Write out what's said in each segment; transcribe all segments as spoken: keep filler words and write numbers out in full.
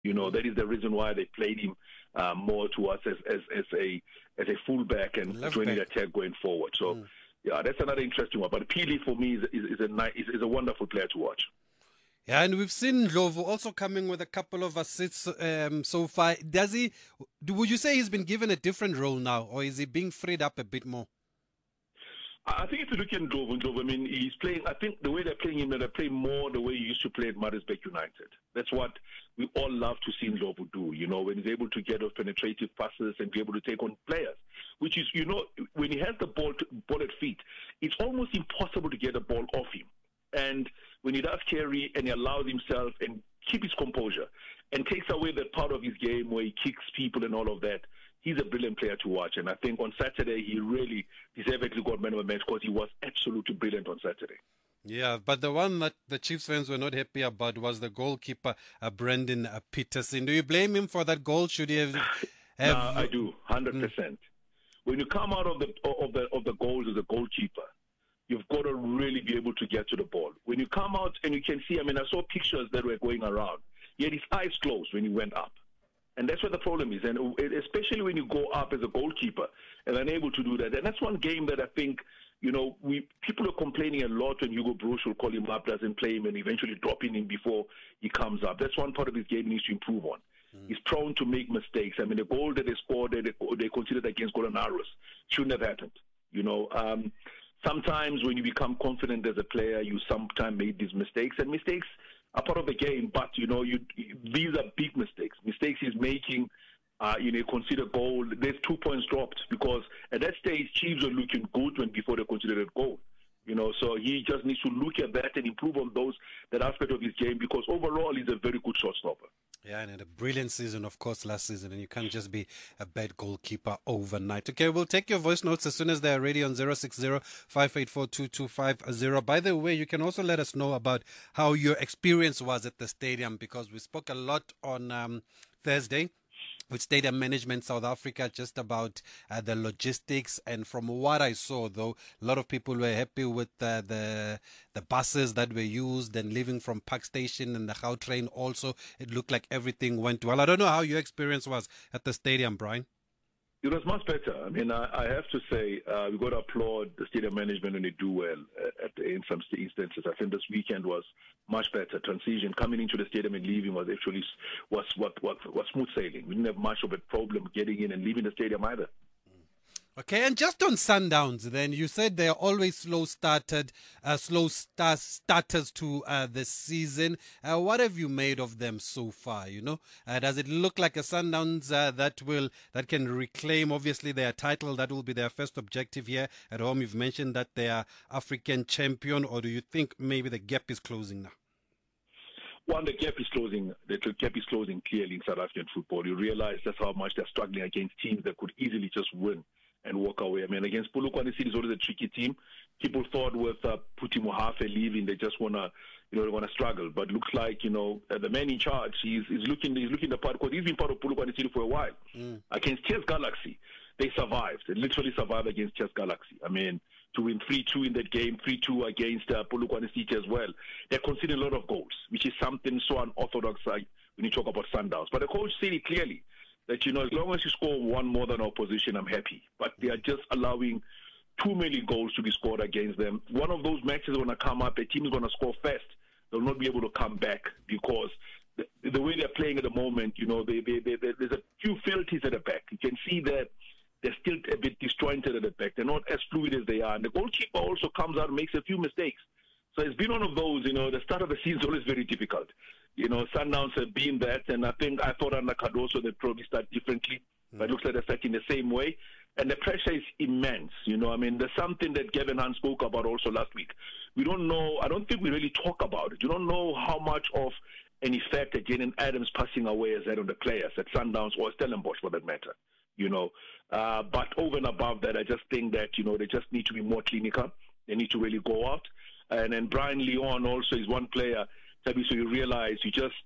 You know, that is the reason why they played him uh, more to us as, as, as a as a fullback and Left joining back. attack going forward. So, mm. yeah, that's another interesting one. But Pili, for me, is, is, is, a, nice, is, is a wonderful player to watch. Yeah, and we've seen Ndlovu also coming with a couple of assists um, so far. Does he? Would you say he's been given a different role now, or is he being freed up a bit more? I think if you look at Ndlovu, Ndlovu, I mean, he's playing, I think the way they're playing him, they're playing more the way he used to play at Maritzburg United. That's what we all love to see Ndlovu do, you know, when he's able to get off penetrative passes and be able to take on players, which is, you know, when he has the ball, to, ball at feet, it's almost impossible to get the ball off him. And when he does carry and he allows himself and keep his composure and takes away that part of his game where he kicks people and all of that, he's a brilliant player to watch. And I think on Saturday, he really deservedly got man of the match because he was absolutely brilliant on Saturday. Yeah, but the one that the Chiefs fans were not happy about was the goalkeeper, uh, Brendan uh, Peterson. Do you blame him for that goal? Should he have... have... No, I do, one hundred percent. Mm. When you come out of the of the of the goals as a goalkeeper, you've got to really be able to get to the ball. When you come out and you can see, I mean, I saw pictures that were going around. He had his eyes closed when he went up. And that's where the problem is. And especially when you go up as a goalkeeper and unable to do that. And that's one game that I think, you know, we people are complaining a lot when Hugo Broos will call him up, doesn't play him, and eventually dropping him before he comes up. That's one part of his game he needs to improve on. Mm. He's prone to make mistakes. I mean, the goal that they scored, they, they considered against Golden Arrows, shouldn't have happened. You know, um, sometimes when you become confident as a player, you sometimes make these mistakes. And mistakes are part of the game, but, you know, you, these are big mistakes. Mistakes he's making, uh, you know, consider goal. There's two points dropped because at that stage, Chiefs were looking good when before they considered a goal. You know, so he just needs to look at that and improve on those, that aspect of his game because overall he's a very good shotstopper. Yeah, and had a brilliant season, of course, last season, and you can't just be a bad goalkeeper overnight. Okay, we'll take your voice notes as soon as they're ready on zero six zero, five eight four, two two five zero. By the way, you can also let us know about how your experience was at the stadium, because we spoke a lot on um, Thursday with Stadium Management South Africa just about uh, the logistics. And from what I saw, though, a lot of people were happy with uh, the the buses that were used and leaving from Park Station and the Gautrain also. It looked like everything went well. I don't know how your experience was at the stadium, Brian. It was much better. I mean, I, I have to say, uh, we've got to applaud the stadium management when they do well at, at, in some instances. I think this weekend was much better. Transition, coming into the stadium and leaving was actually was what, what, was smooth sailing. We didn't have much of a problem getting in and leaving the stadium either. Okay, and just on Sundowns, then, you said they are always slow started, uh, slow start, starters to uh, the season. Uh, what have you made of them so far? You know, uh, does it look like a Sundowns uh, that will that can reclaim, obviously, their title? That will be their first objective here at home. You've mentioned that they are African champion, or do you think maybe the gap is closing now? One, the gap is closing. The gap is closing clearly in South African football. You realize that's how much they're struggling against teams that could easily just win and walk away. I mean, against Polokwane City is always a tricky team. People thought with uh, Puti Mohafe leaving, they just wanna, you know, they wanna struggle. But looks like, you know, uh, the man in charge, he's, he's looking, he's looking the part because he's been part of Polokwane City for a while. Mm. Against Chess Galaxy, they survived. They literally survived against Chess Galaxy. I mean, to win three two in that game, three two against uh, Polokwane City as well. They're conceding a lot of goals, which is something so unorthodox like when you talk about Sundowns. But the coach said it clearly, that, you know, as long as you score one more than opposition, I'm happy. But they are just allowing too many goals to be scored against them. One of those matches is going to come up, a team is going to score first. They'll not be able to come back because the, the way they're playing at the moment, you know, they, they, they, they, there's a few frailties at the back. You can see that they're still a bit disjointed at the back. They're not as fluid as they are. And the goalkeeper also comes out and makes a few mistakes. So it's been one of those, you know, the start of the season is always very difficult. You know, Sundowns have been that, and I think I thought under Cardoso they'd probably start differently, mm. but it looks like they're starting the same way. And the pressure is immense, you know. I mean, there's something that Gavin Hunt spoke about also last week. We don't know, I don't think we really talk about it. You don't know how much of an effect that Jalen Adams passing away has had on the players at Sundowns or Stellenbosch for that matter, you know. Uh, but over and above that, I just think that, you know, they just need to be more clinical. They need to really go out. And then Brian Leon also is one player, so you realize you just,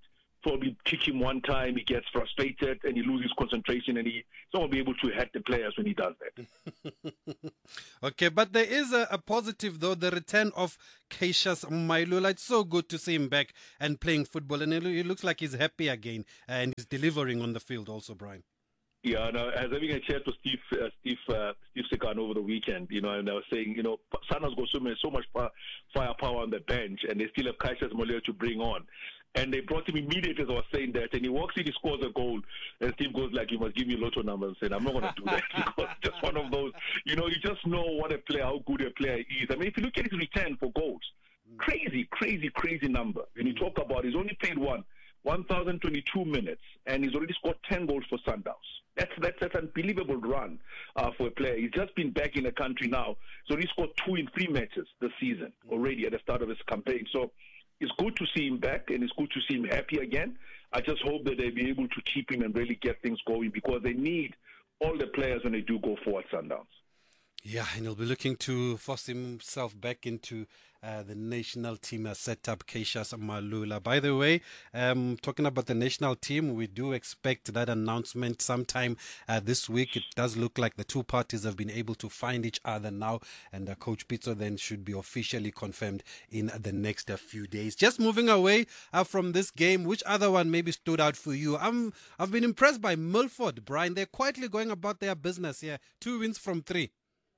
probably kick him one time, he gets frustrated and he loses concentration, and he's not going to be able to hit the players when he does that. Okay, but there is a, a positive, though, the return of Cassius Mailula. It's so good to see him back and playing football, and it, it looks like he's happy again, and he's delivering on the field also, Brian. Yeah, no, I was having a chat with Steve, uh, Steve, uh, Steve Sekan over the weekend, you know, and I was saying, you know, Sana's got so, many, so much fire, firepower on the bench, and they still have Cassius Mailula to bring on. And they brought him immediately as I was saying that, and he walks in, he scores a goal, and Steve goes like, you must give me lotto numbers, and I'm not going to do that, because just one of those, you know, you just know what a player, how good a player is. I mean, if you look at his return for goals, crazy, crazy, crazy number. When you talk about, he's only played one, one thousand twenty-two minutes, and he's already scored ten goals for Sundowns. That's that's, that's an unbelievable run uh, for a player. He's just been back in the country now, so he scored two in three matches this season already at the start of his campaign. So it's good to see him back, and it's good to see him happy again. I just hope that they'll be able to keep him and really get things going, because they need all the players when they do go forward Sundowns. Yeah, and he'll be looking to force himself back into uh, the national team as set up, Cassius Mailula. By the way, um, talking about the national team, we do expect that announcement sometime uh, this week. It does look like the two parties have been able to find each other now, and uh, Coach Pitso then should be officially confirmed in the next uh, few days. Just moving away uh, from this game, which other one maybe stood out for you? I'm, I've been impressed by Milford, Brian. They're quietly going about their business here. Two wins from three.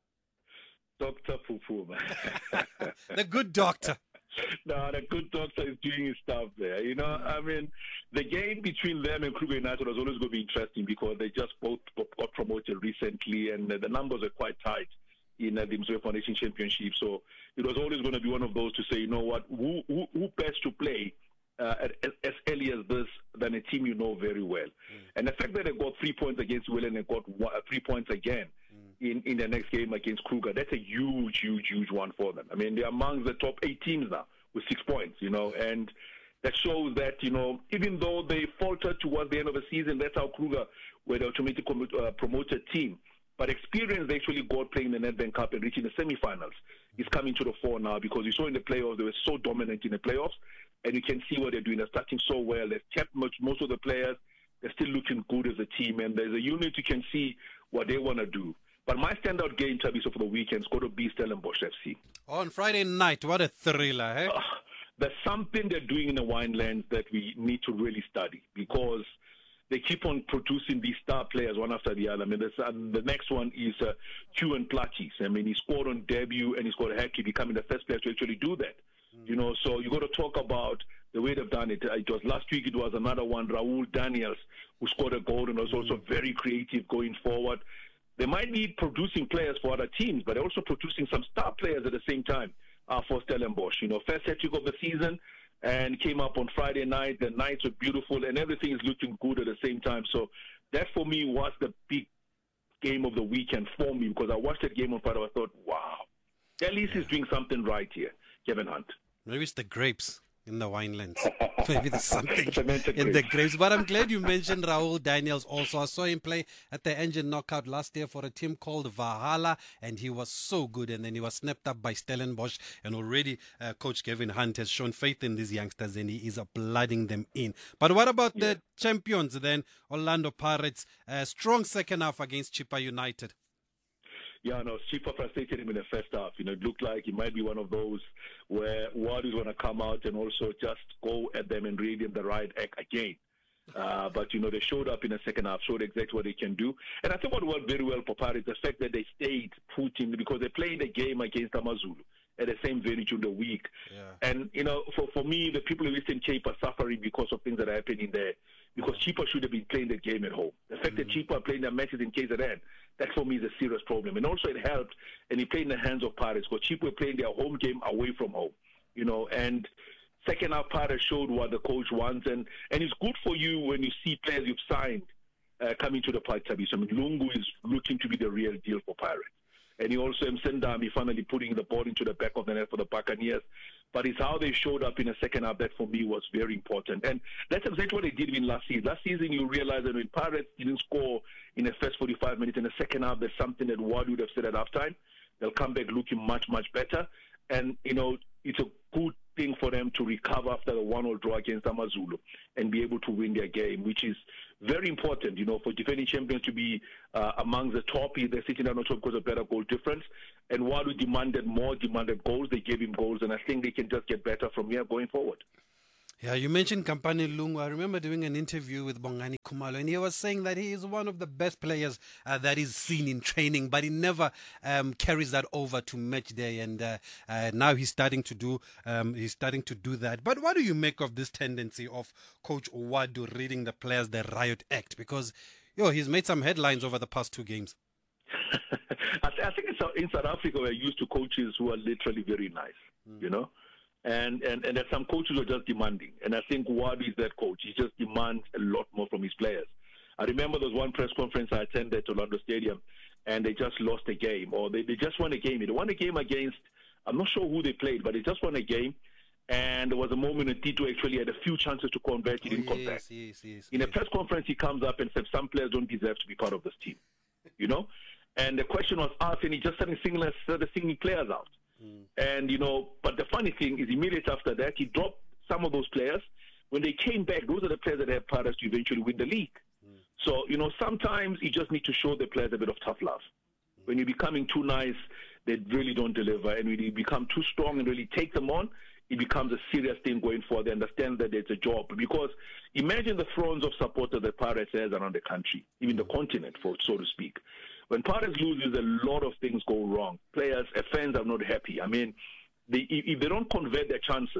Doctor Fufu, man. The good doctor. No, the good doctor is doing his stuff there. You know, I mean, the game between them and Kruger United was always going to be interesting, because they just both got promoted recently, and the numbers are quite tight in uh, the Mzwezi Foundation Championship. So it was always going to be one of those to say, you know what, who, who, who best to play uh, as, as early as this than a team you know very well. Mm. And the fact that they got three points against Willen and got one, uh, three points again, In, in the next game against Kruger, that's a huge, huge, huge one for them. I mean, they're among the top eight teams now with six points, you know, and that shows that, you know, even though they faltered towards the end of the season, that's how Kruger were the automatic uh, promoted team. But experience they actually got playing the Nedbank Cup and reaching the semifinals is coming to the fore now, because you saw in the playoffs, they were so dominant in the playoffs, and you can see what they're doing. They're starting so well. They've kept much, most of the players. They're still looking good as a team, and there's a unit you can see what they want to do. But my standout game, Tabiso, for the weekend is going to be Stellenbosch F C. On Friday night, what a thriller, eh? Uh, there's something they're doing in the Winelands that we need to really study, because they keep on producing these star players one after the other. I mean, uh, the next one is uh, Hugh Platties. I mean, he scored on debut, and he scored a hat-trick, becoming the first player to actually do that. Mm. You know, so you got to talk about the way they've done it. It was last week, it was another one, Raul Daniels, who scored a goal and was mm. also very creative going forward. They might be producing players for other teams, but they're also producing some star players at the same time uh, for Stellenbosch. You know, first hat-trick of the season, and came up on Friday night. The nights were beautiful, and everything is looking good at the same time. So that, for me, was the big game of the weekend for me, because I watched that game on Friday. I thought, wow, at least he's doing something right here, Kevin Hunt. Maybe it's the grapes in the winelands. Maybe there's something in the grapes. But I'm glad you mentioned Raul Daniels also. I saw him play at the Engine Knockout last year for a team called Valhalla, and he was so good. And then he was snapped up by Stellenbosch, and already uh, Coach Kevin Hunt has shown faith in these youngsters, and he is blooding them in. But what about yeah. the champions then, Orlando Pirates? Uh, strong second half against Chippa United. Yeah, no, Chippa frustrated him in the first half. You know, it looked like he might be one of those where Ward is going to come out and also just go at them and read in the right act again. Uh, but, you know, they showed up in the second half, showed exactly what they can do. And I think what worked very well for Pirates, the fact that they stayed put in, because they played a game against AmaZulu at the same venue during the week. Yeah. And, you know, for, for me, the people in Eastern Cape are suffering because of things that are happening there, because Chippa should have been playing the game at home. The fact mm-hmm. that Chippa are playing their matches in K Z N, that for me is a serious problem. And also it helped, and he played in the hands of Pirates, because Chippa were playing their home game away from home, you know, and second half Pirates showed what the coach wants, and, and it's good for you when you see players you've signed uh, coming to the party. I mean, Lungu is looking to be the real deal for Pirates. And he also, Msendami, finally putting the ball into the back of the net for the Buccaneers. But it's how they showed up in the second half that, for me, was very important. And that's exactly what they did in last season. Last season, you realize that when Pirates didn't score in the first forty-five minutes, in the second half, there's something that Ward would have said at halftime. They'll come back looking much, much better. And, you know, it's a good thing for them to recover after the one-all draw against Amazulu and be able to win their game, which is very important, you know, for defending champions to be uh, among the top. They're sitting on top because of better goal difference. And while we demanded more, demanded goals, they gave him goals, and I think they can just get better from here going forward. Yeah, you mentioned Kampani Lungu. I remember doing an interview with Bongani Khumalo, and he was saying that he is one of the best players uh, that is seen in training, but he never um, carries that over to match day. And uh, uh, now he's starting to do um, he's starting to do that. But what do you make of this tendency of Coach Wadu reading the players the Riot Act? Because yo, he's made some headlines over the past two games. I, th- I think it's, in South Africa we're used to coaches who are literally very nice, mm. you know. And, and and there's some coaches who are just demanding. And I think Wadu is that coach. He just demands a lot more from his players. I remember there was one press conference I attended at Orlando Stadium, and they just lost a game. Or they, they just won a game. They won a game against, I'm not sure who they played, but they just won a game. And there was a moment when Tito actually had a few chances to convert. He oh, didn't yes, convert. Yes, yes, In yes. a press conference, he comes up and says, some players don't deserve to be part of this team. You know? And the question was asked, and he just started singling, started singling players out. Mm. And, you know, but the funny thing is immediately after that, he dropped some of those players. When they came back, those are the players that have powers to eventually win the league. Mm. So, you know, sometimes you just need to show the players a bit of tough love. Mm. When you're becoming too nice, they really don't deliver. And when you become too strong and really take them on, it becomes a serious thing going forward. They understand that it's a job. Because imagine the thrones of supporters that Pirates has around the country, even the continent, for so to speak. When Pirates loses, a lot of things go wrong. Players, uh, fans are not happy. I mean, they, if they don't convert their chances,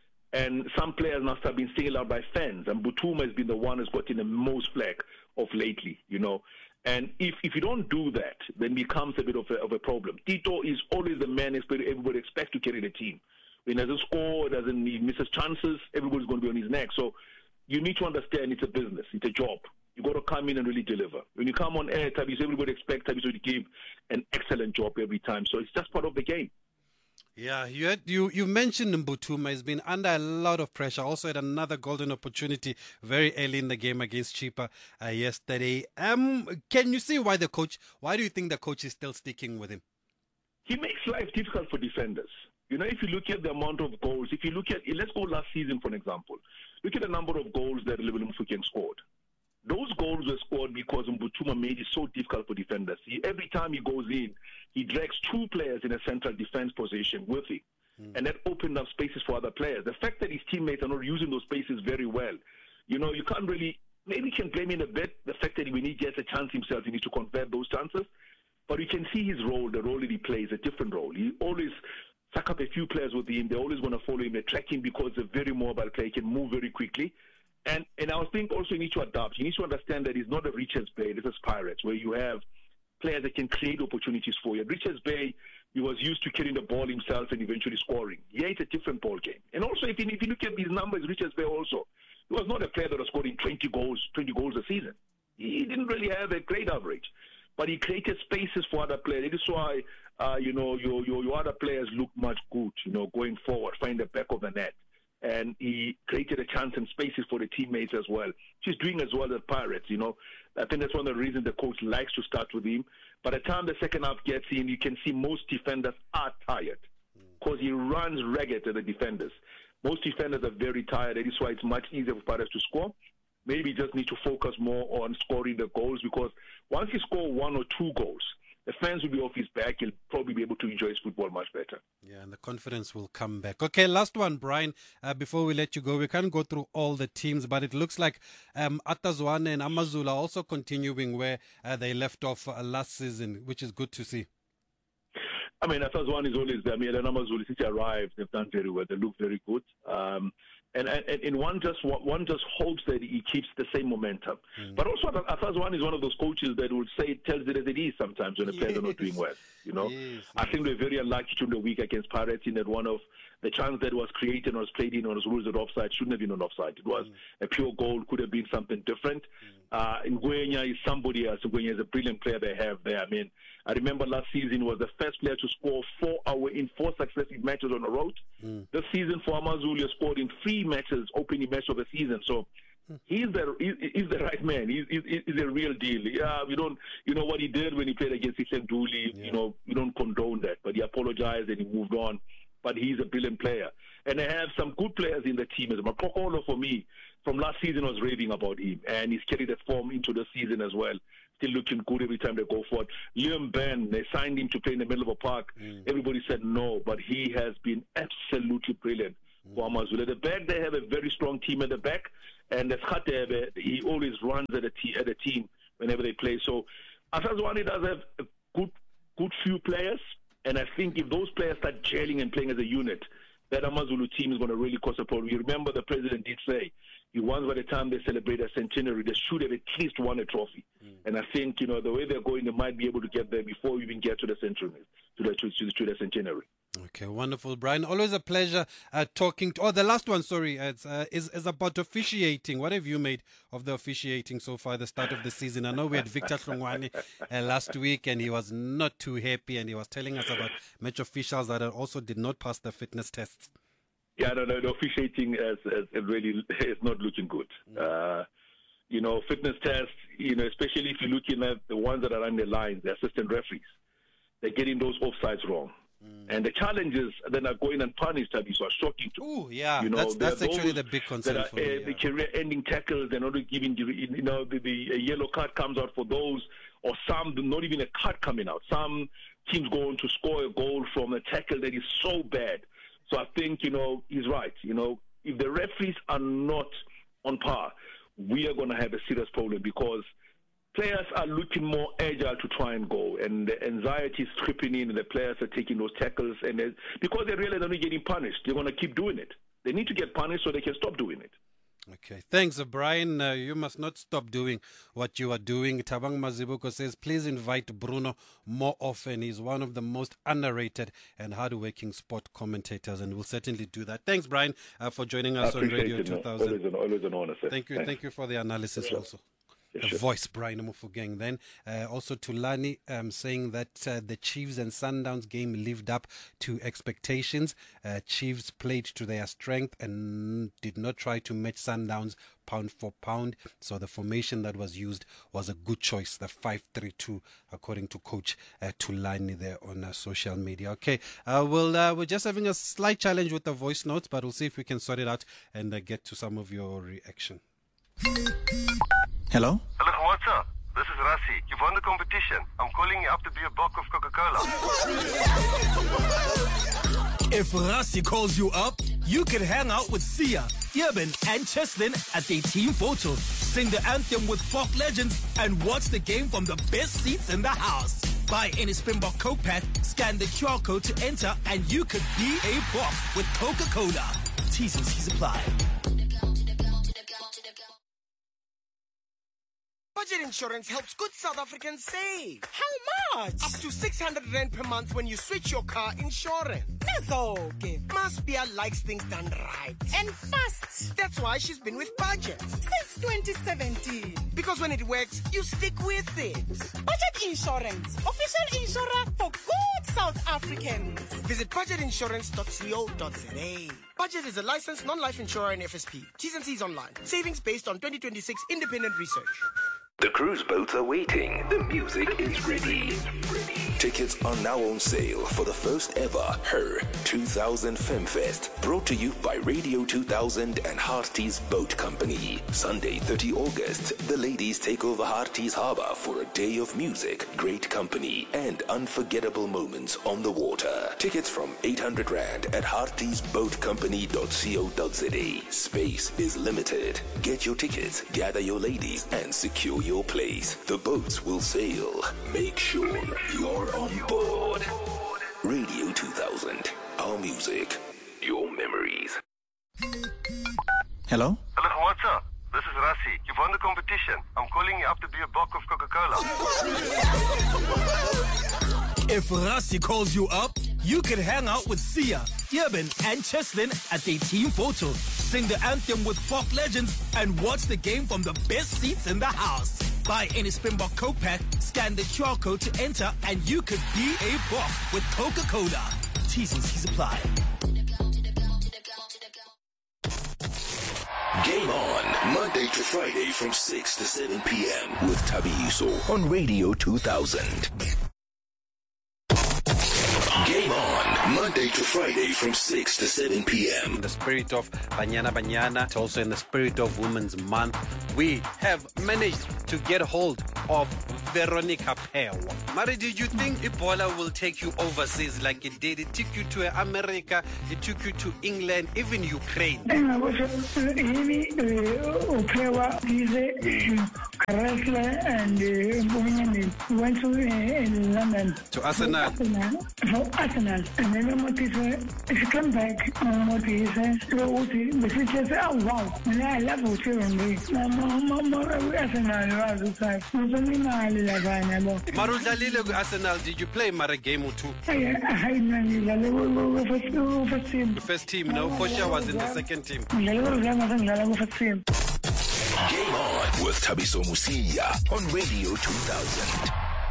and some players must have been singled out by fans, and Butuma has been the one who's gotten the most flack of lately, you know. And if, if you don't do that, then it becomes a bit of a, of a problem. Tito is always the man everybody expects to carry the team. When he doesn't score, doesn't he misses chances, everybody's going to be on his neck. So you need to understand it's a business, it's a job. You got to come in and really deliver. When you come on air, Thabiso, everybody expects Thabiso to give an excellent job every time. So it's just part of the game. Yeah, you had, you you mentioned Mbutuma has been under a lot of pressure. Also had another golden opportunity very early in the game against Chippa uh, yesterday. Um, can you see why the coach? Why do you think the coach is still sticking with him? He makes life difficult for defenders. You know, if you look at the amount of goals, if you look at, let's go last season for an example. Look at the number of goals that Lebelo Mofokeng scored. Those goals were scored because Mbutuma made it so difficult for defenders. He, every time he goes in, he drags two players in a central defense position with him. Mm. And that opened up spaces for other players. The fact that his teammates are not using those spaces very well, you know, you can't really, maybe you can blame him a bit, the fact that when he gets a chance himself, he needs to convert those chances. But you can see his role, the role that he plays, a different role. He always suck up a few players with him. They're always going to follow him. They track him because he's a very mobile player. He can move very quickly. And and I think also you need to adapt. You need to understand that it's not a Richards Bay. This is Pirates, where you have players that can create opportunities for you. At Richards Bay, he was used to carrying the ball himself and eventually scoring. Yeah, it's a different ball game. And also, if you, if you look at these numbers, Richards Bay also, he was not a player that was scoring twenty goals, twenty goals a season. He didn't really have a great average. But he created spaces for other players. That is why, uh, you know, your, your, your other players look much good, you know, going forward, find the back of the net. And he created a chance and spaces for the teammates as well. She's doing as well as Pirates, you know. I think that's one of the reasons the coach likes to start with him. By the time the second half gets in, you can see most defenders are tired because he runs ragged at the defenders. Most defenders are very tired. That is why it's much easier for Pirates to score. Maybe just need to focus more on scoring the goals, because once he scores one or two goals, the fans will be off his back. He'll probably be able to enjoy his football much better. Yeah, and the confidence will come back. Okay, last one, Brian. Uh, before we let you go, we can't go through all the teams, but it looks like um, Atazwane and Amazulu are also continuing where uh, they left off uh, last season, which is good to see. I mean, Atazwane is always there. I mean, and Amazulu, since they arrived, they've done very well. They look very good. Um, And, and, and one just one just hopes that he keeps the same momentum. Mm. But also, Atazwane is one of those coaches that will say, tells it as it is sometimes when the yes. players are not doing well. You know, yes, I yes. think they're very unlucky during the week against Pirates in that one of the chance that was created and was played in was rules of offside shouldn't have been on offside. It was mm. a pure goal, could have been something different. Mm. Uh, Ngwenya is somebody else. Ngwenya is a brilliant player they have there. I mean, I remember last season was the first player to score four hour in four successive matches on the road. Mm. This season for Amazulu, he scored in three matches, opening match of the season. So he's the he's the right man. He's, he's, he's a real deal. Yeah, we don't, you know what he did when he played against Isenduli. Yeah. You know, we don't condone that, but he apologized and he moved on. but he's a brilliant player. And they have some good players in the team as well. Kokolo, for me, from last season, was raving about him, and he's carried that form into the season as well. Still looking good every time they go forward. Liam Ben, they signed him to play in the middle of a park. Mm. Everybody said no, but he has been absolutely brilliant mm. for AmaZulu. At the back, they have a very strong team at the back, and as Khatebe, he always runs at a, te- at a team whenever they play. So Asazwani does have a good, good few players, and I think if those players start gelling and playing as a unit, that AmaZulu team is going to really cause a problem. You remember the president did say, he wants by the time they celebrate a centenary, they should have at least won a trophy. Mm. And I think, you know, the way they're going, they might be able to get there before we even get to the centenary, to the, to, to the centenary. Okay, wonderful, Brian. Always a pleasure uh, talking to... Oh, the last one, sorry, it's, uh, is, is about officiating. What have you made of the officiating so far, the start of the season? I know we had Victor Hlongwane uh, last week, and he was not too happy, and he was telling us about match officials that also did not pass the fitness tests. Yeah, no, no, the officiating is, is really is not looking good. Uh, you know, fitness tests, you know, especially if you're looking at the ones that are on the lines, the assistant referees, they're getting those offsides wrong. Mm. And the challenges that are going unpunished are shocking to. Ooh, yeah, you know, that's, that's actually the big concern that are, for me. Uh, yeah. The career-ending tackles, they're not giving, you know, the, the a yellow card comes out for those, or some, not even a card coming out. Some teams go on to score a goal from a tackle that is so bad. So I think, you know, he's right. You know, if the referees are not on par, we are going to have a serious problem because players are looking more agile to try and go, and the anxiety is creeping in, and the players are taking those tackles, and because they realize they're not getting punished, they're going to keep doing it. They need to get punished so they can stop doing it. Okay, thanks, Brian. Uh, you must not stop doing what you are doing. Tabang Mazibuko says, please invite Bruno more often. He's one of the most underrated and hardworking sport commentators, and we'll certainly do that. Thanks, Brian, uh, for joining us on Radio two thousand. Always an, always an honor, sir. Thank you. Thanks. Thank you for the analysis sure. also. Yeah, the sure. voice, Brian Mufugeng. Then uh, also Tulani um, saying that uh, the Chiefs and Sundowns game lived up to expectations. Uh, Chiefs played to their strength and did not try to match Sundowns pound for pound. So the formation that was used was a good choice, the five three two, according to Coach uh, Tulani there on uh, social media. Okay, uh, we'll, uh, we're just having a slight challenge with the voice notes, but we'll see if we can sort it out and uh, get to some of your reaction. Hello? Hello, Khawatsa. This is Rasi. You've won the competition. I'm calling you up to be a block of Coca-Cola. If Rasi calls you up, you can hang out with Sia, Irvin, and Cheslin at their team photo, sing the anthem with folk legends, and watch the game from the best seats in the house. Buy any Springbok Coke pack, scan the Q R code to enter, and you could be a block with Coca-Cola. T's and C's apply. Budget insurance helps good South Africans save. How much? Up to six hundred rand per month when you switch your car insurance. That's okay. Maspia likes things done right. And fast. That's why she's been with Budget. Since twenty seventeen. Because when it works, you stick with it. Budget Insurance. Official insurer for good South Africans. Visit budget insurance dot co dot za. Budget is a licensed non-life insurer in F S P. T's and C's online. Savings based on twenty twenty-six independent research. The cruise boats are waiting. The music is ready. Tickets are now on sale for the first ever Her two thousand FemFest, brought to you by Radio two thousand and Hearties Boat Company. Sunday, thirtieth of August, the ladies take over Hearties Harbour for a day of music, great company, and unforgettable moments on the water. Tickets from eight hundred rand at hearties boat company dot co dot za. Space is limited. Get your tickets, gather your ladies, and secure your place. The boats will sail. Make sure you're on board. Radio two thousand. Our music. Your memories. Hello? Hello, Khawatsa. This is Rasi. You've won the competition. I'm calling you up to be a block of Coca-Cola. If Rasi calls you up, you can hang out with Sia, Irvin, and Cheslin at their team photo, sing the anthem with folk legends, and watch the game from the best seats in the house. Buy any Springbok Coke pack, scan the Q R code to enter, and you could be a block with Coca-Cola. T's and C's apply. Game on, Monday to Friday from six to seven p.m. with Tabiso on Radio two thousand. Game on. Monday to Friday from six to seven p.m. In the spirit of Banyana Banyana, it's also in the spirit of Women's Month, we have managed to get hold of Veronica Pewa. Mari, did you think Ebola will take you overseas like it did? It took you to America, it took you to England, even Ukraine. And uh, went to uh, London. To Arsenal? Arsenal. For Arsenal. And then what is if you come back, um, what is the future says, oh wow, and I love what you're on this. Maru Dalile Arsenal, did you play Mara game or two? I The first team, no, Kosha was in the second team. Game On with Thabiso Musia on Radio two thousand.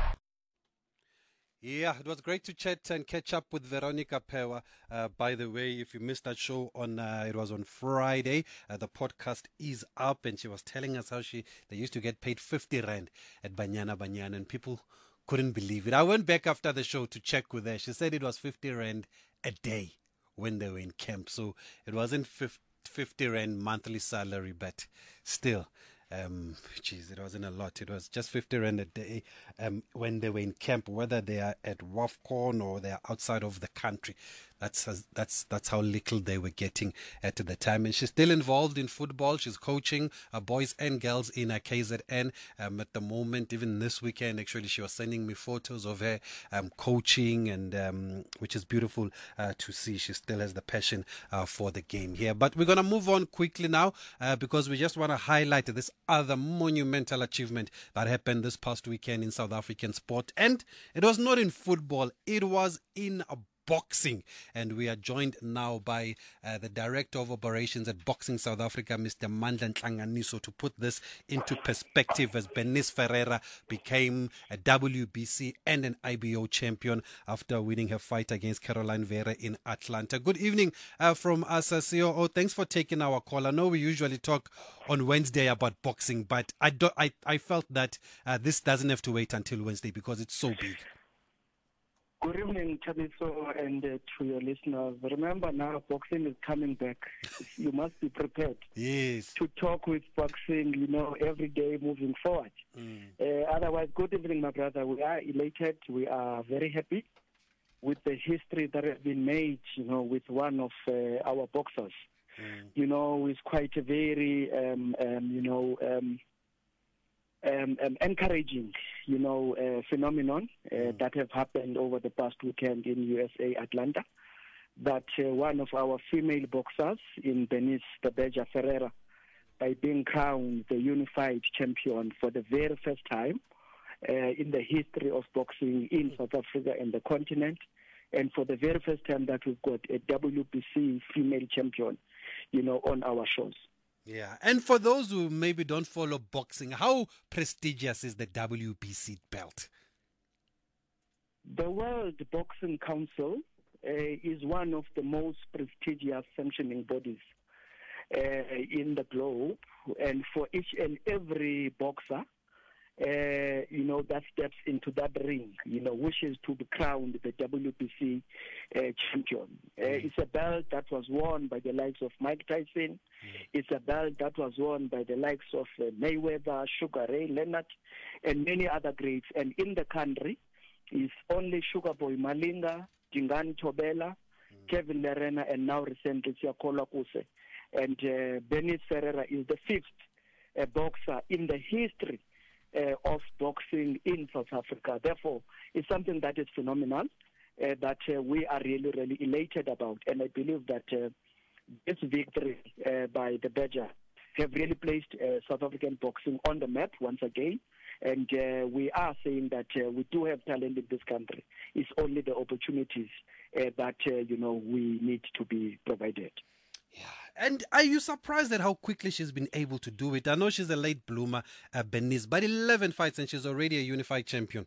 Yeah, it was great to chat and catch up with Veronica Pewa. Uh, by the way, if you missed that show on, uh, it was on Friday. Uh, the podcast is up, and she was telling us how she they used to get paid fifty rand at Banyana Banyana, and people couldn't believe it. I went back after the show to check with her. She said it was fifty rand a day when they were in camp, so it wasn't fifty rand monthly salary, but still. Um, geez, it wasn't a lot. It was just fifty rand a day um, when they were in camp, whether they are at WAFCON or they are outside of the country. That's that's that's how little they were getting at the time. And she's still involved in football. She's coaching uh, boys and girls in uh, K Z N um, at the moment. Even this weekend, actually, she was sending me photos of her um, coaching, and um, which is beautiful uh, to see. She still has the passion uh, for the game here. But we're going to move on quickly now uh, because we just want to highlight this other monumental achievement that happened this past weekend in South African sport. And it was not in football. It was in a boxing, and we are joined now by uh, the Director of Operations at Boxing South Africa, Mister Mandla Nhlanganiso, to put this into perspective, as Bernice Ferreira became a W B C and an I B O champion after winning her fight against Caroline Vera in Atlanta. Good evening uh, from us, uh, C O O. Thanks for taking our call. I know we usually talk on Wednesday about boxing, but I, do, I, I felt that uh, this doesn't have to wait until Wednesday because it's so big. Good evening, Thabiso, and uh, to your listeners. Remember now, boxing is coming back. You must be prepared. Yes. To talk with boxing, you know, every day moving forward. Mm. Uh, otherwise, good evening, my brother. We are elated. We are very happy with the history that has been made, you know, with one of uh, our boxers. Mm. You know, it's quite a very, um, um, you know, um, Um, um, encouraging, you know, uh, phenomenon uh, mm. that have happened over the past weekend in U S A, Atlanta. That uh, one of our female boxers in Bernice Tabeja Ferreira, by being crowned the unified champion for the very first time uh, in the history of boxing in South Africa and the continent, and for the very first time that we've got a W B C female champion, you know, on our shows. Yeah, and for those who maybe don't follow boxing, how prestigious is the W B C belt? The World Boxing Council uh, is one of the most prestigious sanctioning bodies uh, in the globe, and for each and every boxer, uh, you know, that steps into that ring, you know, wishes to be crowned the W B C uh, champion. Uh, mm. It's a belt that was worn by the likes of Mike Tyson. Mm. It's a belt that was worn by the likes of uh, Mayweather, Sugar Ray Leonard, and many other greats. And in the country, is only Sugar Boy Malinga, Dingani Tobela, mm. Kevin Lerena, and now recently Siakola Kuse. And uh, Bernice Ferreira is the fifth uh, boxer in the history Uh, of boxing in South Africa. Therefore, it's something that is phenomenal, uh, that uh, we are really, really elated about. And I believe that uh, this victory uh, by the Badger have really placed uh, South African boxing on the map once again. And uh, we are saying that uh, we do have talent in this country. It's only the opportunities uh, that, uh, you know, we need to be provided. Yeah. And are you surprised at how quickly she's been able to do it? I know she's a late bloomer, uh, Bernice, but eleven fights and she's already a unified champion.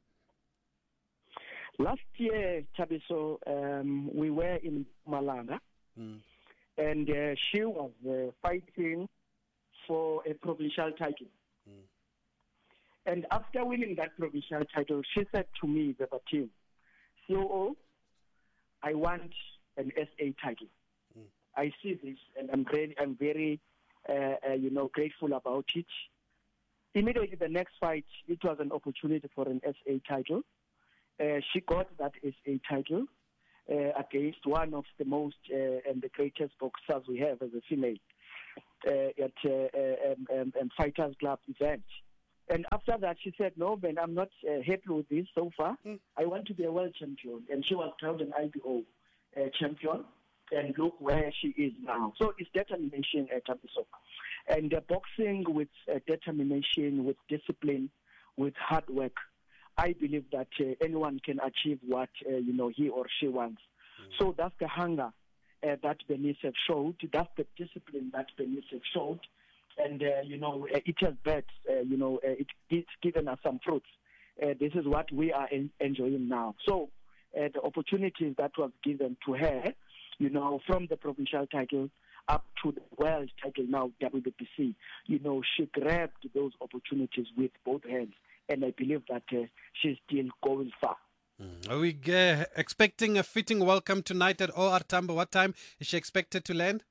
Last year, Thabiso, um, we were in Malanga, mm. and uh, she was uh, fighting for a provincial title. Mm. And after winning that provincial title, she said to me, the team, C O O, I want an S A title. Mm. I see this, and I'm very, I'm very, uh, uh, you know, grateful about it. Immediately the next fight, it was an opportunity for an S A title. Uh, she got that S A title uh, against one of the most uh, and the greatest boxers we have as a female uh, at uh, um, um, um, Fighters Club event. And after that, she said, no, Ben, I'm not uh, happy with this so far. Mm. I want to be a world champion. And she was crowned an I B O uh, champion. And look where she is now. So it's determination at Tabiso. And uh, boxing with uh, determination, with discipline, with hard work, I believe that uh, anyone can achieve what, uh, you know, he or she wants. Mm. So that's the hunger uh, that Benisha showed. That's the discipline that Benisha showed. And, uh, you know, uh, it has bet, uh, you know, uh, it, it's given us some fruits. Uh, this is what we are en- enjoying now. So uh, the opportunities that was given to her, you know, from the provincial title up to the world title now, W B C, you know, she grabbed those opportunities with both hands. And I believe that uh, she's still going far. Mm. Are we uh, expecting a fitting welcome tonight at O R Tambo? What time is she expected to land?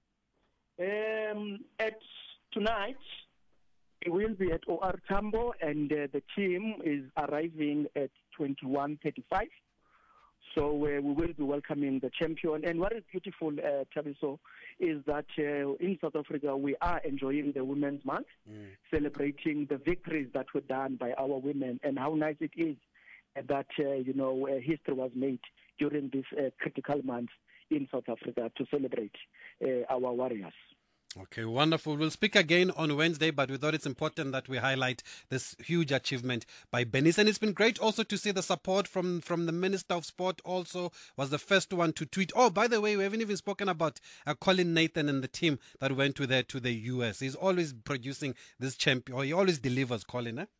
Um, at tonight, it will be at O R Tambo, and uh, the team is arriving at twenty-one thirty-five. So uh, we will be welcoming the champion. And what is beautiful, uh, Tabiso, is that uh, in South Africa we are enjoying the Women's Month, mm. celebrating the victories that were done by our women, and how nice it is that uh, you know uh, history was made during this uh, critical month in South Africa to celebrate uh, our warriors. Okay, wonderful. We'll speak again on Wednesday, but we thought it's important that we highlight this huge achievement by Benis. And it's been great also to see the support from, from the Minister of Sport also was the first one to tweet. Oh, by the way, we haven't even spoken about uh, Colin Nathan and the team that went to there to the U S. He's always producing this champion, or he always delivers, Colin, eh?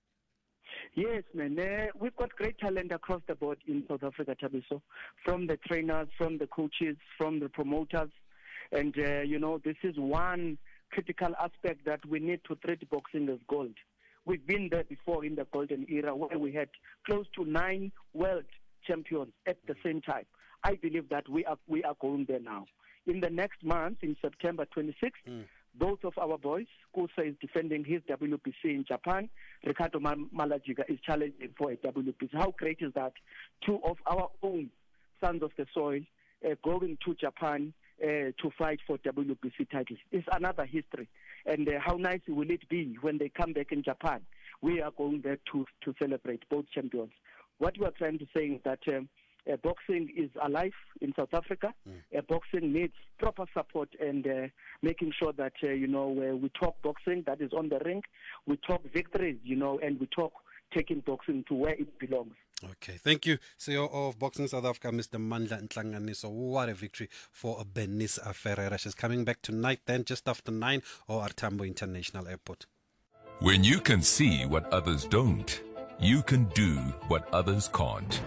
Yes, man. Uh, we've got great talent across the board in South Africa, Tabiso, from the trainers, from the coaches, from the promoters. And, uh, you know, this is one critical aspect that we need to treat boxing as gold. We've been there before in the golden era where we had close to nine world champions at the same time. I believe that we are we are going there now. In the next month, in September twenty-sixth, mm. both of our boys, Kusa is defending his W B C in Japan. Ricardo Malajiga is challenging for a W B C. How great is that? Two of our own sons of the soil uh, going to Japan Uh, to fight for W B C titles. It's another history. And uh, how nice will it be when they come back in Japan? We are going there to, to celebrate both champions. What we are trying to say is that um, uh, boxing is alive in South Africa. Mm. Uh, boxing needs proper support and uh, making sure that, uh, you know, uh, we talk boxing that is on the ring. We talk victories, you know, and we talk taking boxing to where it belongs. Okay, thank you, C E O of Boxing South Africa, Mister Mandla Ntlanganiso. What a victory for Benis Ferreira. She's coming back tonight then, just after nine, O R Tambo International Airport. When you can see what others don't, you can do what others can't.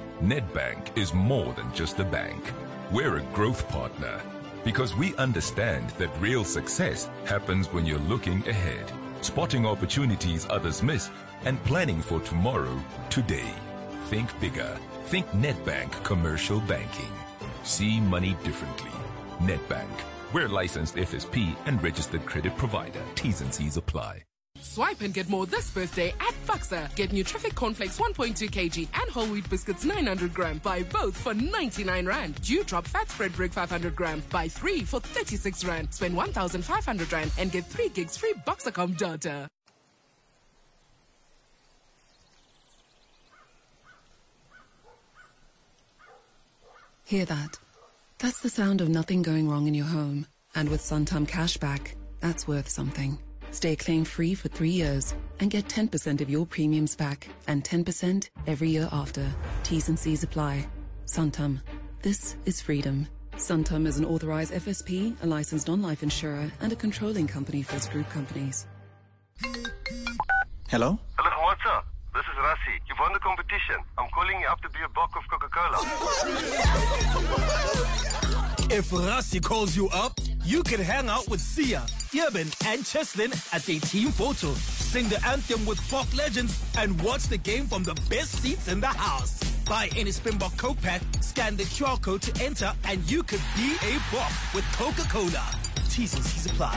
Nedbank is more than just a bank. We're a growth partner because we understand that real success happens when you're looking ahead, spotting opportunities others miss, and planning for tomorrow today. Think bigger. Think Nedbank Commercial Banking. See money differently. Nedbank. We're licensed F S P and registered credit provider. T's and C's apply. Swipe and get more this birthday at Faxa. Get Nutrific Cornflakes one point two kilograms and whole wheat biscuits nine hundred grams. Buy both for ninety-nine rand. Dewdrop Fat Spread Brick five hundred grams. Buy three for thirty-six rand. Spend one thousand five hundred rand and get three gigs free Boxacom data. Hear that? That's the sound of nothing going wrong in your home. And with Santam Cashback, that's worth something. Stay claim-free for three years and get ten percent of your premiums back and ten percent every year after. T's and C's apply. Santam. This is freedom. Santam is an authorized F S P, a licensed non-life insurer, and a controlling company for its group companies. Hello? Hello, Khawatsa. This is Rassi. You've won the competition. I'm calling you up to be a bock of Coca-Cola. If Rassi calls you up, you can hang out with Sia, Yeben, and Cheslin at their team photo. Sing the anthem with pop legends and watch the game from the best seats in the house. Buy any Springbok Coke pack, scan the Q R code to enter, and you could be a Bok with Coca-Cola. T's and C's apply.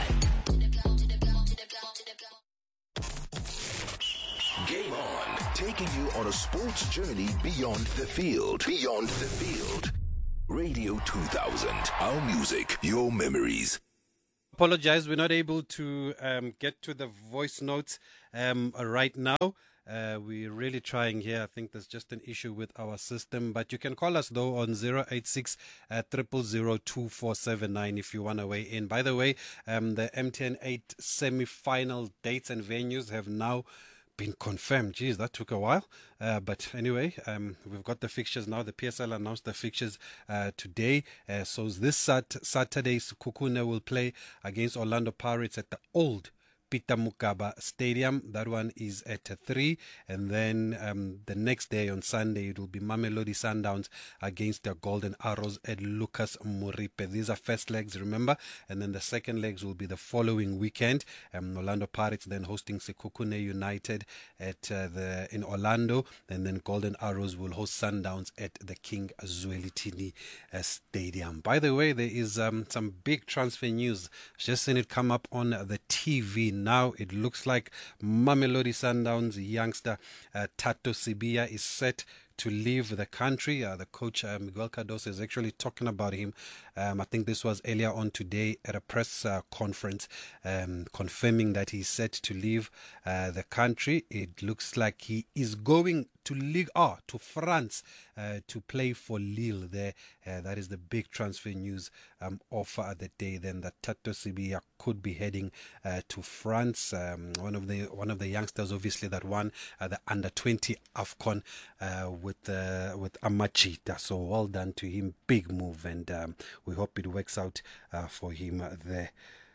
Game On, taking you on a sports journey beyond the field. Beyond the field. Radio two thousand, our music, your memories. Apologize, we're not able to um, get to the voice notes um, right now. Uh, we're really trying here. I think there's just an issue with our system. But you can call us, though, on zero eight six, zero zero zero, two four seven nine if you want to weigh in. By the way, um, the M T N eight semi-final dates and venues have now been confirmed. Geez, that took a while. Uh, but anyway, um, we've got the fixtures now. The P S L announced the fixtures uh, today. Uh, so this sat- Saturday, Sekhukhune will play against Orlando Pirates at the old Peter Mokaba Stadium. That one is at three. And then um, the next day on Sunday, it will be Mamelodi Sundowns against the Golden Arrows at Lucas Moripe. These are first legs, remember. And then the second legs will be the following weekend. Um, Orlando Pirates then hosting Sekhukhune United at uh, the in Orlando. And then Golden Arrows will host Sundowns at the King Zwelithini uh, Stadium. By the way, there is um, some big transfer news. I've just seen it come up on the T V. Now it looks like Mamelodi Sundowns youngster uh, Tato Sibia is set to leave the country. Uh, the coach, uh, Miguel Cardoso, is actually talking about him. Um, I think this was earlier on today at a press uh, conference, um, confirming that he's set to leave uh, the country. It looks like he is going to Ligue one, to France, uh, to play for Lille there. Uh, that is the big transfer news um, of uh, the day. Then that Tato Sibia could be heading uh, to France. Um, one of the one of the youngsters, obviously, that won uh, the under twenty AFCON uh, with uh, with Amachita. So well done to him. Big move, and um, we hope it works out uh, for him uh, there.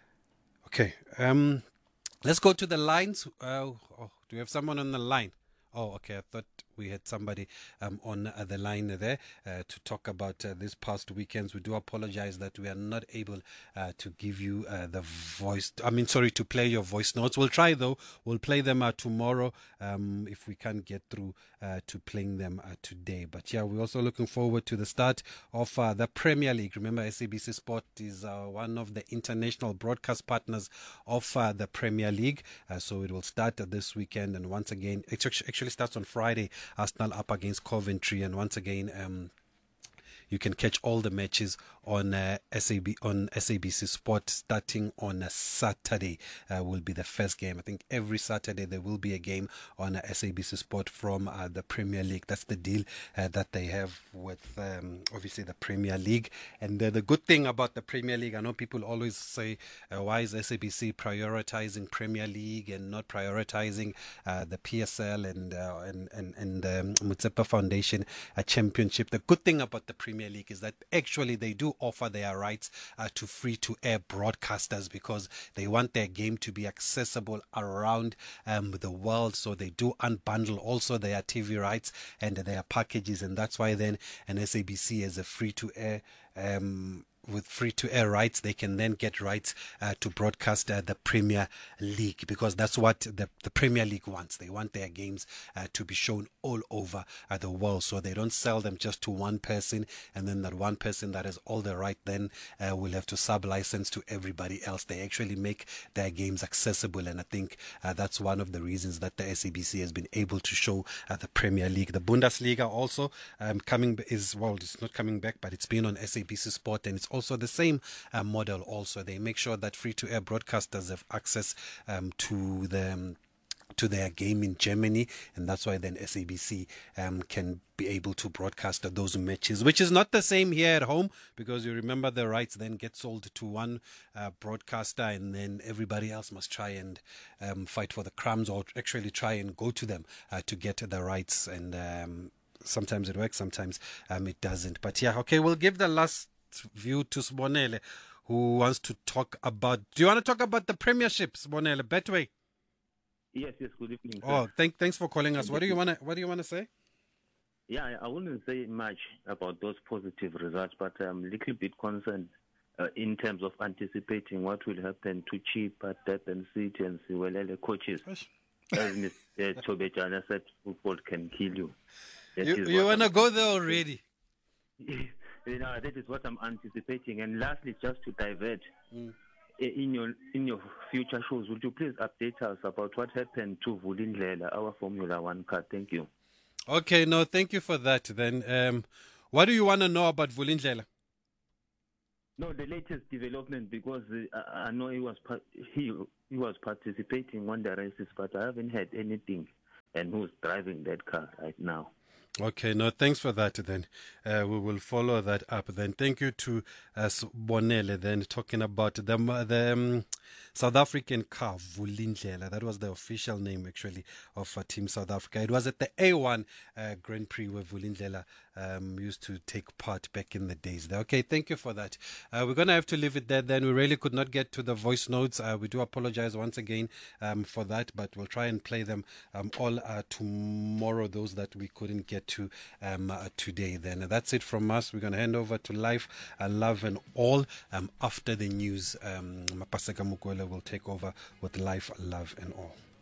Okay, um, let's go to the lines. Uh, oh, do we have someone on the line? Oh, okay. I thought we had somebody um, on uh, the line there uh, to talk about uh, this past weekends. We do apologize that we are not able uh, to give you uh, the voice. I mean, sorry, to play your voice notes. We'll try, though. We'll play them uh, tomorrow um, if we can't get through uh, to playing them uh, today. But yeah, we're also looking forward to the start of uh, the Premier League. Remember, S A B C Sport is uh, one of the international broadcast partners of uh, the Premier League. Uh, so it will start uh, this weekend. And once again, it actually starts on Friday. Arsenal up against Coventry, and once again, um, you can catch all the matches on uh, S A B on S A B C Sport starting on a Saturday. Uh, will be the first game. I think every Saturday there will be a game on uh, S A B C Sport from uh, the Premier League. That's the deal uh, that they have with um, obviously the Premier League. And uh, the good thing about the Premier League, I know people always say, uh, why is S A B C prioritizing Premier League and not prioritizing uh, the P S L and uh, and and, and um, Motsepe Foundation uh, Championship? The good thing about the Premier League is that actually they do offer their rights uh, to free-to-air broadcasters because they want their game to be accessible around um, the world. So they do unbundle also their T V rights and their packages, and that's why then an S A B C as a free-to-air um, with free-to-air rights, they can then get rights uh, to broadcast uh, the Premier League, because that's what the, the Premier League wants. They want their games uh, to be shown all over uh, the world, so they don't sell them just to one person, and then that one person that has all the right then uh, will have to sub-license to everybody else. They actually make their games accessible, and I think uh, that's one of the reasons that the S A B C has been able to show uh, the Premier League. The Bundesliga also um, coming is, well, it's not coming back, but it's been on S A B C Sport, and it's also the same uh, model. Also, they make sure that free-to-air broadcasters have access um, to the to their game in Germany, and that's why then S A B C um, can be able to broadcast those matches, which is not the same here at home, because you remember the rights then get sold to one uh, broadcaster, and then everybody else must try and um, fight for the crumbs, or actually try and go to them uh, to get the rights, and um, sometimes it works, sometimes um, it doesn't. But yeah, okay, we'll give the last view to Sibonele, who wants to talk about, do you want to talk about the Premiership, Sibonele? Betway. Yes, yes, good evening, sir. Oh, thank, thanks for calling us. What do you want to, what do you want to say? Yeah, I wouldn't say much about those positive results, but I'm a little bit concerned uh, in terms of anticipating what will happen to Chipa, Durban City, and Siwelele coaches. As Mister Chobejana said, football can kill you. That You, is you what want to I'm- go there already? You know, that is what I'm anticipating. And lastly, just to divert, Mm. i- in your in your future shows, would you please update us about what happened to Vulindlela, our Formula One car? Thank you. Okay, no, thank you for that then. Um, what do you want to know about Vulindlela? No, the latest development, because uh, I I know he was par- he he was participating on the races, but I haven't heard anything. And who's driving that car right now? Okay, no, thanks for that then. Uh, we will follow that up then. Thank you to uh, Bonele then, talking about the, the um, South African car, Vulindlela. That was the official name actually of uh, Team South Africa. It was at the A one uh, Grand Prix where Vulindlela um, used to take part back in the days there. Okay, thank you for that. Uh, we're going to have to leave it there then. We really could not get to the voice notes. Uh, we do apologize once again um, for that, but we'll try and play them um, all uh, tomorrow, those that we couldn't get to um, uh, today then. That's it from us. We're going to hand over to Life and Love and All um, after the news. Um, Mapaseka Mukwele will take over with Life, Love and All.